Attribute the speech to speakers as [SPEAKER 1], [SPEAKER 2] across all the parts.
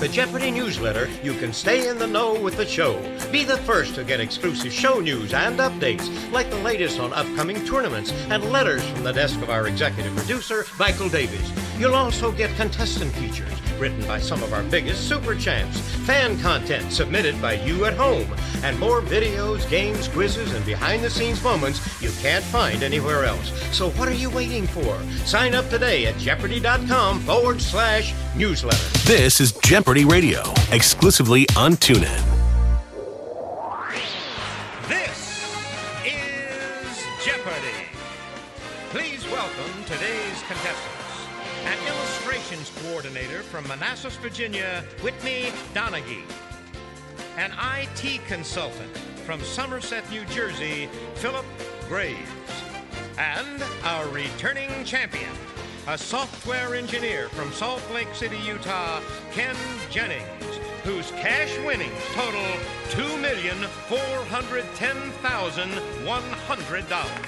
[SPEAKER 1] the Jeopardy newsletter, you can stay in the know with the show. Be the first to get exclusive show news and updates, like the latest on upcoming tournaments and letters from the desk of our executive producer, Michael Davies. You'll also get contestant features written by some of our biggest super champs, fan content submitted by you at home, and more videos, games, quizzes, and behind-the-scenes moments you can't find anywhere else. So what are you waiting for? Sign up today at Jeopardy.com/newsletter.
[SPEAKER 2] This is Jeopardy Radio, exclusively on TuneIn.
[SPEAKER 1] This is Jeopardy! Please welcome today's contestants. An illustrations coordinator from Manassas, Virginia, Whitney Donaghy. An IT consultant from Somerset, New Jersey, Philip Graves. And our returning champion, a software engineer from Salt Lake City, Utah, Ken Jennings, whose cash winnings total $2,410,100.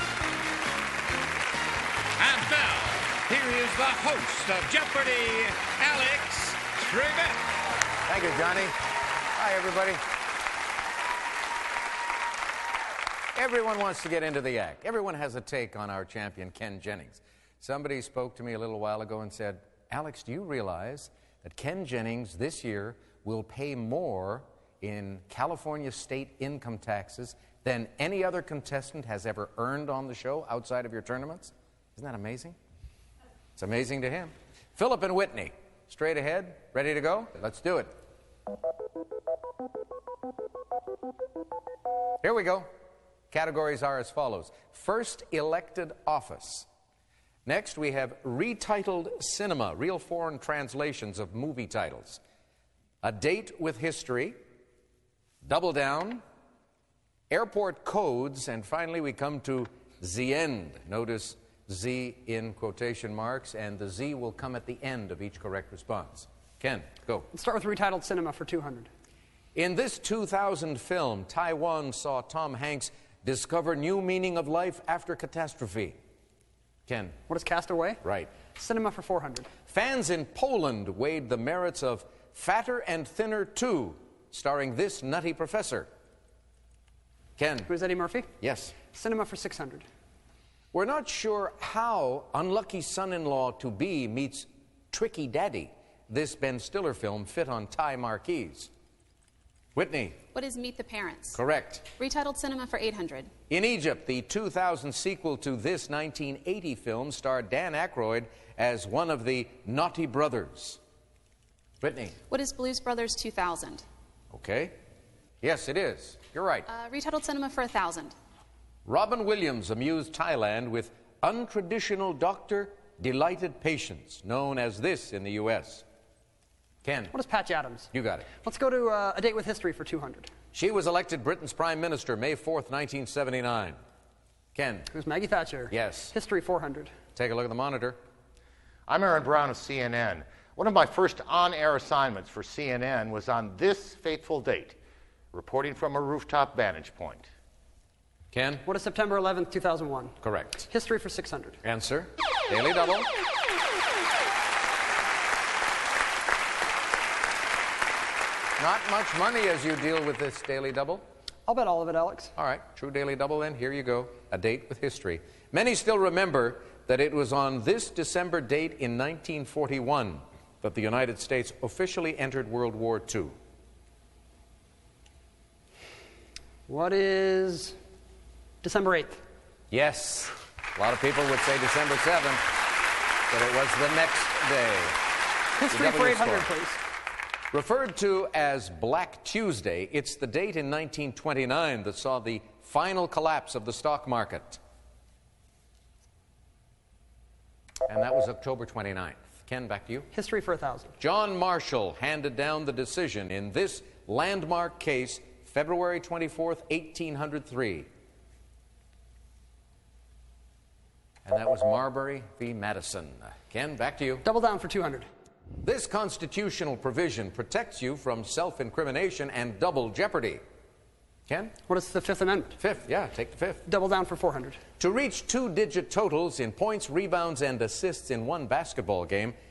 [SPEAKER 1] And now, here is the host of Jeopardy, Alex Trebek.
[SPEAKER 3] Thank you, Johnny. Hi, everybody. Everyone wants to get into the act. Everyone has a take on our champion, Ken Jennings. Somebody spoke to me a little while ago and said, Alex, do you realize that Ken Jennings this year will pay more in California state income taxes than any other contestant has ever earned on the show outside of your tournaments? Isn't that amazing? It's amazing to him. Philip and Whitney, straight ahead, ready to go? Let's do it. Here we go. Categories are as follows. First, elected office. Next, we have retitled cinema, real foreign translations of movie titles. A date with history. Double down. Airport codes. And finally, we come to the end. Notice Z in quotation marks, and the Z will come at the end of each correct response. Ken, go.
[SPEAKER 4] Let's start with retitled cinema for 200.
[SPEAKER 3] In this 2000 film, Taiwan saw Tom Hanks discover new meaning of life after catastrophe. Ken.
[SPEAKER 4] What is Castaway?
[SPEAKER 3] Right.
[SPEAKER 4] Cinema for 400.
[SPEAKER 3] Fans in Poland weighed the merits of Fatter and Thinner 2, starring this nutty professor. Ken.
[SPEAKER 4] Who's Eddie Murphy?
[SPEAKER 3] Yes.
[SPEAKER 4] Cinema for 600.
[SPEAKER 3] We're not sure how Unlucky Son-in-Law-to-Be meets Tricky Daddy. This Ben Stiller film fit on Thai marquees. Whitney.
[SPEAKER 5] What is Meet the Parents?
[SPEAKER 3] Correct.
[SPEAKER 5] Retitled cinema for 800.
[SPEAKER 3] In Egypt, the 2000 sequel to this 1980 film starred Dan Aykroyd as one of the naughty brothers. Whitney.
[SPEAKER 5] What is Blues Brothers 2000?
[SPEAKER 3] Okay. Yes, it is. You're right.
[SPEAKER 5] Retitled cinema for 1,000.
[SPEAKER 3] Robin Williams amused Thailand with untraditional doctor delighted patients, known as this in the U.S. Ken.
[SPEAKER 4] What is Patch Adams?
[SPEAKER 3] You got it.
[SPEAKER 4] Let's go to A Date with History for 200.
[SPEAKER 3] She was elected Britain's Prime Minister May 4th, 1979. Ken.
[SPEAKER 4] Who's Maggie Thatcher?
[SPEAKER 3] Yes.
[SPEAKER 4] History 400.
[SPEAKER 3] Take a look at the monitor.
[SPEAKER 6] I'm Aaron Brown of CNN. One of my first on-air assignments for CNN was on this fateful date, reporting from a rooftop vantage point.
[SPEAKER 3] Ken.
[SPEAKER 4] What is September 11th, 2001?
[SPEAKER 3] Correct.
[SPEAKER 4] History for 600.
[SPEAKER 3] Answer. Daily double. Not much money as you deal with this daily double.
[SPEAKER 4] I'll bet all of it, Alex.
[SPEAKER 3] All right, true daily double then. Here you go. A date with history. Many still remember that it was on this December date in 1941 that the United States officially entered World War II.
[SPEAKER 4] What is December 8th?
[SPEAKER 3] Yes. A lot of people would say December 7th, but it was the next day.
[SPEAKER 4] History for 800, please.
[SPEAKER 3] Referred to as Black Tuesday, it's the date in 1929 that saw the final collapse of the stock market. And that was October 29th. Ken, back to you.
[SPEAKER 4] History for 1,000.
[SPEAKER 3] John Marshall handed down the decision in this landmark case, February 24th, 1803. And that was Marbury v. Madison. Ken, back to you.
[SPEAKER 4] Double down for 200.
[SPEAKER 3] This constitutional provision protects you from self-incrimination and double jeopardy. Ken?
[SPEAKER 4] What is the Fifth Amendment?
[SPEAKER 3] Fifth, yeah, take the fifth.
[SPEAKER 4] Double down for 400.
[SPEAKER 3] To reach two-digit totals in points, rebounds, and assists in one basketball game,